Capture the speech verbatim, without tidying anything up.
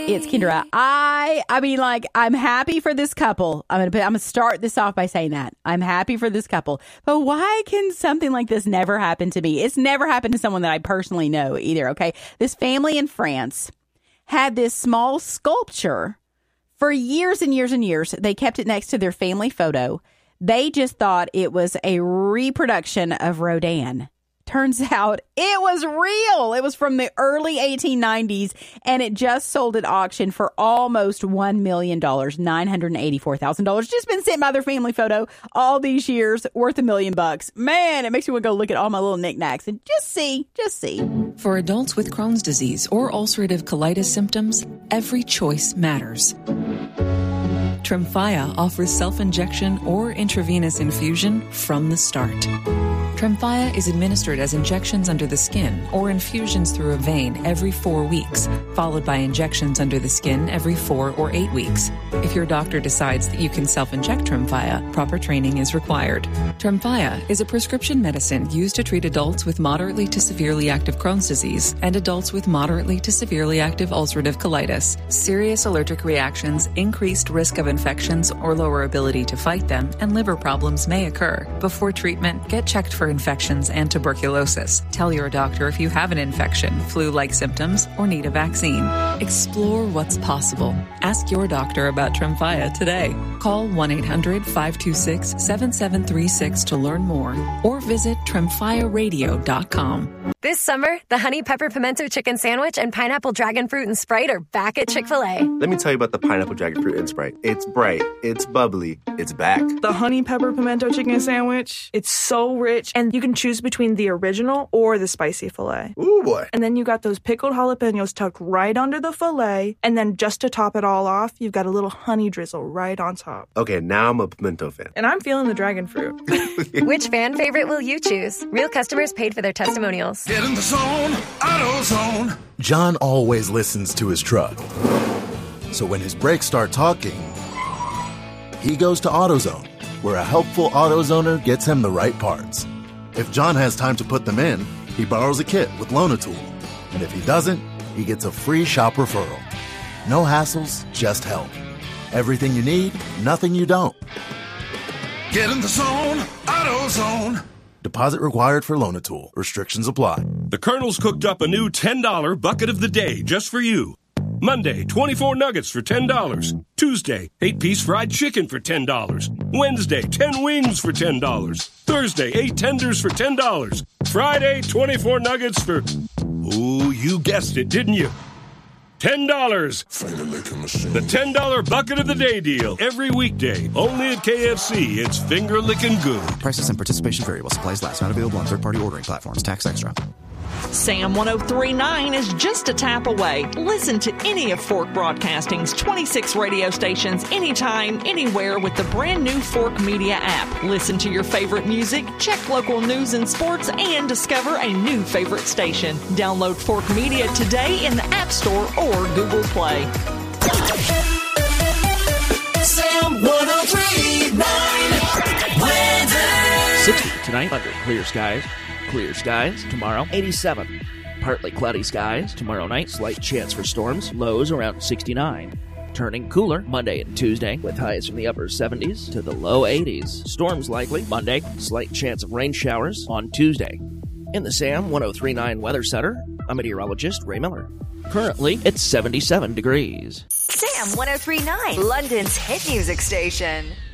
It's Kendra. I, I mean, like, I'm happy for this couple. I'm gonna, put, I'm gonna start this off by saying that I'm happy for this couple. But why can something like this never happen to me? It's never happened to someone that I personally know either. Okay, this family in France had this small sculpture for years and years and years. They kept it next to their family photo. They just thought it was a reproduction of Rodin. Turns out it was real. It was from the early eighteen nineties, and it just sold at auction for almost one million dollars, nine hundred eighty-four thousand dollars. Just been sent by their family photo all these years, worth a million bucks. Man, it makes me want to go look at all my little knickknacks and just see, just see. For adults with Crohn's disease or ulcerative colitis symptoms, every choice matters. Tremfya offers self-injection or intravenous infusion from the start. Tremfya is administered as injections under the skin or infusions through a vein every four weeks, followed by injections under the skin every four or eight weeks. If your doctor decides that you can self-inject Tremfya, proper training is required. Tremfya is a prescription medicine used to treat adults with moderately to severely active Crohn's disease and adults with moderately to severely active ulcerative colitis. Serious allergic reactions, increased risk of infections or lower ability to fight them, and liver problems may occur. Before treatment, get checked for infections and tuberculosis. Tell your doctor if you have an infection, flu-like symptoms, or need a vaccine. Explore what's possible. Ask your doctor about Tremfya today. Call one eight hundred five two six seven seven three six to learn more or visit tremfya radio dot com. This summer, the Honey Pepper Pimento Chicken Sandwich and Pineapple Dragon Fruit and Sprite are back at Chick-fil-A. Let me tell you about the Pineapple Dragon Fruit and Sprite. It's bright, it's bubbly, it's back. The Honey Pepper Pimento Chicken Sandwich, it's so rich, and you can choose between the original or the spicy filet. Ooh, boy. And then you got those pickled jalapenos tucked right under the filet, and then just to top it all off, you've got a little honey drizzle right on top. Okay, now I'm a pimento fan. And I'm feeling the dragon fruit. Which fan favorite will you choose? Real customers paid for their testimonials. Get in the zone, AutoZone. John always listens to his truck. So when his brakes start talking, he goes to AutoZone, where a helpful AutoZoner gets him the right parts. If John has time to put them in, he borrows a kit with Loan-A-Tool. And if he doesn't, he gets a free shop referral. No hassles, just help. Everything you need, nothing you don't. Get in the zone, AutoZone. Deposit required for Loan-A-Tool. Restrictions apply. The Colonel's cooked up a new ten dollar bucket of the day just for you. Monday, twenty-four nuggets for ten dollars. Tuesday, eight-piece fried chicken for ten dollars. Wednesday, ten wings for ten dollars. Thursday, eight tenders for ten dollars. Friday, twenty-four nuggets for... Ooh, you guessed it, didn't you? ten dollars. The ten dollar bucket of the day deal. Every weekday. Only at K F C. It's finger licking good. Prices and participation vary while supplies last. Not available on third-party ordering platforms. Tax extra. Sam one oh three point nine is just a tap away. Listen to any of Fork Broadcasting's twenty-six radio stations anytime, anywhere with the brand new Fork Media app. Listen to your favorite music, check local news and sports, and discover a new favorite station. Download Fork Media today in the App Store or Google Play. Sam one oh three point nine weather. sixty tonight under clear skies. Clear skies tomorrow, eighty-seven. Partly cloudy skies tomorrow night, slight chance for storms, lows around sixty-nine. Turning cooler Monday and Tuesday with highs from the upper seventies to the low eighties. Storms likely Monday, slight chance of rain showers on Tuesday. In the Sam one oh three point nine Weather Center, I'm meteorologist Ray Miller. Currently, it's seventy-seven degrees. Sam one oh three point nine, London's hit music station.